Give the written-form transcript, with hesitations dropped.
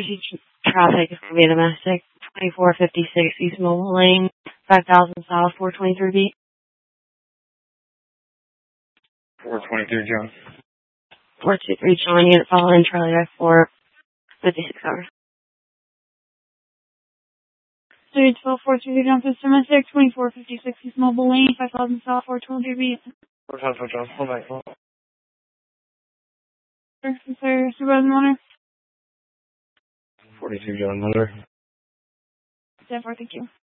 Jersey traffic is going to be domestic. 2456 East Mobile Lane, 5000 South, 423B. 423, John. 423, John. Unit following Charlie by 4, 56 hours. 312-423 John, Fifth Domestic, 2456 East Mobile Lane, 5000 South, 423B. 454, John. Hold back. Sir, Supervisor Monitor. 42, John. Monitor. 10-4, thank you.